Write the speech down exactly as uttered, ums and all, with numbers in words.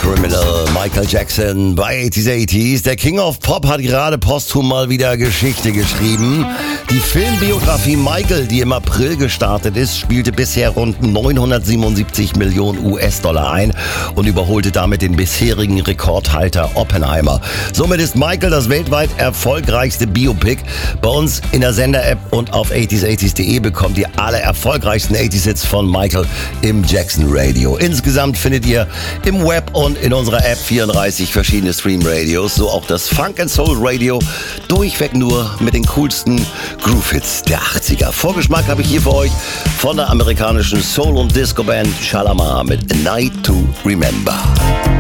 Criminal, Michael Jackson bei achtziger achtziger. Der King of Pop hat gerade posthum mal wieder Geschichte geschrieben. Die Filmbiografie Michael, die im April gestartet ist, spielte bisher rund neunhundertsiebenundsiebzig Millionen U S-Dollar ein und überholte damit den bisherigen Rekordhalter Oppenheimer. Somit ist Michael das weltweit erfolgreichste Biopic. Bei uns in der Sender-App und auf achtziger achtziger punkt de bekommt ihr alle erfolgreichsten achtziger-Hits von Michael im Jackson Radio. Insgesamt findet ihr im Web und in unserer App vierunddreißig verschiedene Stream-Radios, so auch das Funk and Soul Radio, durchweg nur mit den coolsten Groove-Hits der achtziger. Vorgeschmack habe ich hier für euch von der amerikanischen Soul- und Disco-Band Shalamar mit A Night to Remember.